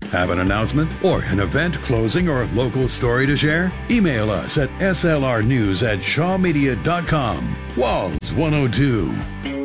Have an announcement or an event closing or local story to share? Email us at slrnews@shawmedia.com. Walls 102.